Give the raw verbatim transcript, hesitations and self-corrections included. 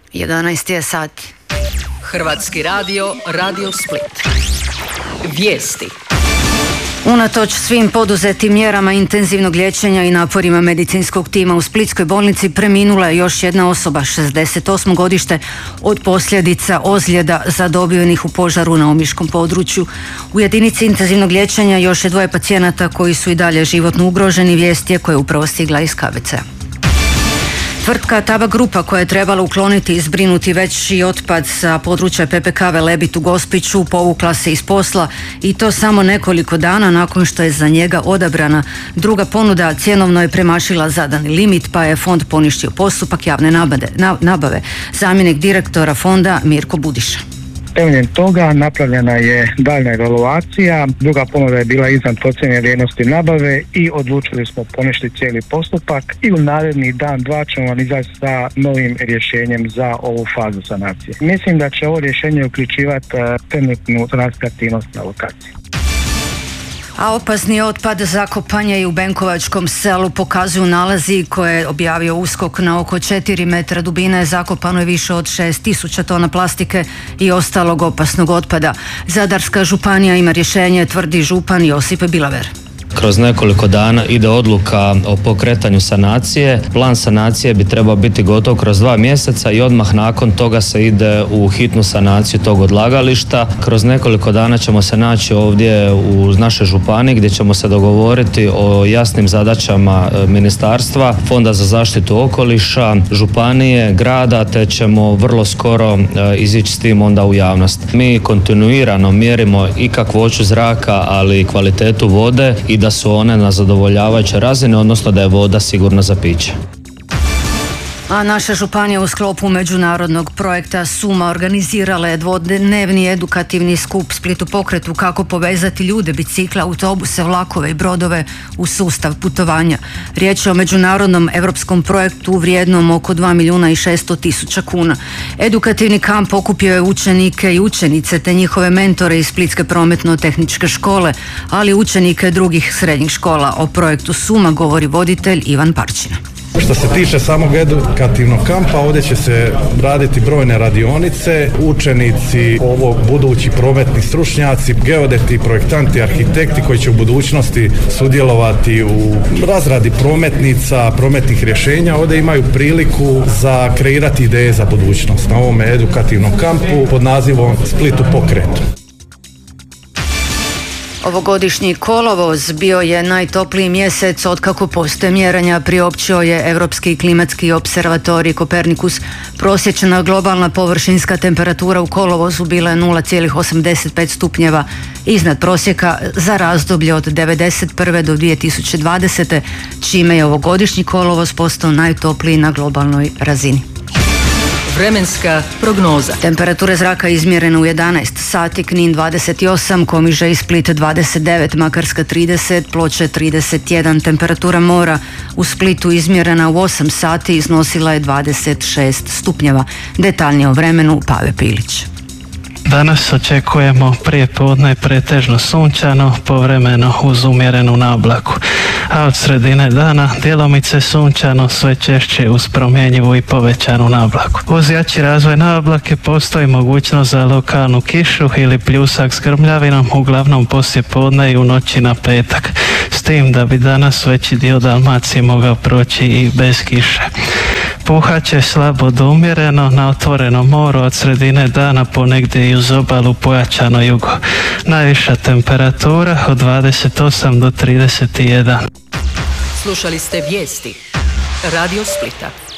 jedanaest je sat. Hrvatski radio, Radio Split. Vijesti. Unatoč svim poduzetim mjerama intenzivnog liječenja i naporima medicinskog tima u splitskoj bolnici preminula je još jedna osoba, šezdeset osmo godište, od posljedica ozljeda zadobivenih u požaru na omiškom području. U jedinici intenzivnog liječenja još je dvoje pacijenata koji su i dalje životno ugroženi, vijest je koja je upravo stigla iz K B C-a. Tvrtka Tabak Grupa, koja je trebala ukloniti i zbrinuti veći otpad sa područja P P K Velebit u Gospiću, povukla se iz posla i to samo nekoliko dana nakon što je za njega odabrana druga ponuda. Cjenovno je premašila zadani limit, pa je fond poništio postupak javne nabave. Zamjenik direktora fonda Mirko Budiša. Temeljem toga napravljena je daljna evaluacija, druga ponuda je bila iznad procijenjene vrijednosti nabave i odlučili smo poništiti cijeli postupak i u naredni dan, dva ćemo vam izaći sa novim rješenjem za ovu fazu sanacije. Mislim da će ovo rješenje uključivati trenutnu transaktivnost na lokaciji. A opasni otpad zakopanja i u Benkovačkom selu pokazuju nalazi koje je objavio USKOK. Na oko četiri metra dubine zakopano je više od šest tisuća tona plastike i ostalog opasnog otpada. Zadarska županija ima rješenje, tvrdi župan Josip Bilaver. Kroz nekoliko dana ide odluka o pokretanju sanacije. Plan sanacije bi trebao biti gotov kroz dva mjeseca i odmah nakon toga se ide u hitnu sanaciju tog odlagališta. Kroz nekoliko dana ćemo se naći ovdje u našoj županiji gdje ćemo se dogovoriti o jasnim zadaćama ministarstva, Fonda za zaštitu okoliša, županije, grada, te ćemo vrlo skoro izići s tim onda u javnost. Mi kontinuirano mjerimo i kakvoću zraka, ali i kvalitetu vode i da su one na zadovoljavajućoj razini, odnosno da je voda sigurna za piće. A naša županija u sklopu međunarodnog projekta Suma organizirala je dvodnevni edukativni skup Split u pokretu, kako povezati ljude, bicikla, autobuse, vlakove i brodove u sustav putovanja. Riječ je o međunarodnom europskom projektu vrijednom oko dva milijuna i šesto tisuća kuna. Edukativni kamp okupio je učenike i učenice te njihove mentore iz Splitske prometno-tehničke škole, ali i učenike drugih srednjih škola. O projektu Suma govori voditelj Ivan Parčina. Što se tiče samog edukativnog kampa, ovdje će se raditi brojne radionice, učenici, ovo budući prometni stručnjaci, geodeti, projektanti, arhitekti koji će u budućnosti sudjelovati u razradi prometnica, prometnih rješenja, ovdje imaju priliku za kreirati ideje za budućnost na ovome edukativnom kampu pod nazivom Split u pokretu. Ovogodišnji kolovoz bio je najtopliji mjesec otkako postoje mjerenja, priopćio je Europski klimatski observatorij Kopernikus. Prosječna globalna površinska temperatura u kolovozu bila je nula zarez osamdeset pet stupnjeva iznad prosjeka za razdoblje od devedeset prve do dvije tisuće dvadesete, čime je ovogodišnji kolovoz postao najtopliji na globalnoj razini. Vremenska prognoza. Temperature zraka izmjerene u jedanaest sati, Knin dvadeset osam, Komiža i Split dvadeset devet, Makarska trideset, Ploče trideset jedan. Temperatura mora u Splitu izmjerena u osam sati iznosila je dvadeset šest stupnjeva. Detaljnije o vremenu Pave Pilić. Danas očekujemo prije podne pretežno sunčano, povremeno uz umjerenu nablaku, a od sredine dana djelomice sunčano, sve češće uz promjenjivu i povećanu nablaku. Uz jači razvoj nablake postoji mogućnost za lokalnu kišu ili pljusak s grmljavinom, uglavnom poslije podne i u noći na petak, s tim da bi danas veći dio Dalmacije mogao proći i bez kiše. Puhat će slabo do umjereno na otvorenom moru, od sredine dana ponegdje i uz obalu pojačano jugo. Najviša temperatura od dvadeset osam do trideset jedan. Slušali ste vijesti Radio Splita.